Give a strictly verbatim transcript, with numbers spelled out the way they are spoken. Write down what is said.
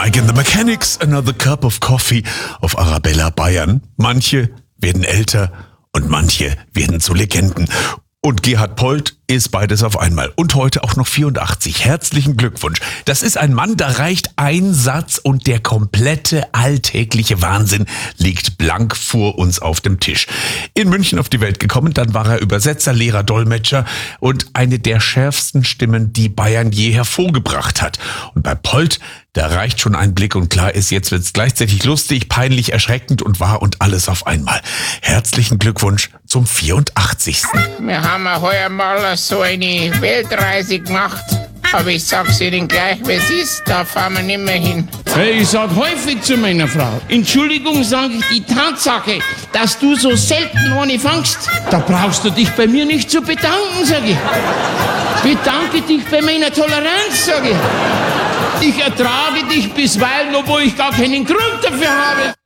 Like in the Mechanics, Another Cup of Coffee auf Arabella Bayern. Manche werden älter und manche werden zu Legenden. Und Gerhard Polt ist beides auf einmal. Und heute auch noch vierundachtzig. Herzlichen Glückwunsch. Das ist ein Mann, da reicht ein Satz und der komplette alltägliche Wahnsinn liegt blank vor uns auf dem Tisch. In München auf die Welt gekommen, dann war er Übersetzer, Lehrer, Dolmetscher und eine der schärfsten Stimmen, die Bayern je hervorgebracht hat. Und bei Polt, da reicht schon ein Blick und klar ist, jetzt wird's gleichzeitig lustig, peinlich, erschreckend und wahr und alles auf einmal. Herzlichen Glückwunsch zum vierundachtzigsten. Wir haben ja heuer mal so eine Weltreise gemacht. Aber ich sag's Ihnen gleich, wie es ist, da fahren wir nicht mehr hin. Ich sag häufig zu meiner Frau, Entschuldigung, sage ich, die Tatsache, dass du so selten ohne fangst, da brauchst du dich bei mir nicht zu bedanken, sag ich. Bedanke dich bei meiner Toleranz, sag ich. Ich ertrage dich bisweilen, obwohl ich gar keinen Grund dafür habe.